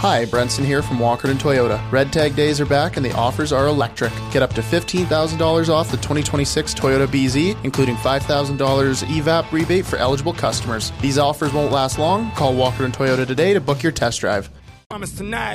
Hi, Brenson here from Walkerton Toyota. Red Tag days are back and the offers are electric. Get up to $15,000 off the 2026 Toyota BZ, including $5,000 EVAP rebate for eligible customers. These offers won't last long. Call Walkerton Toyota today to book your test drive. Promise tonight.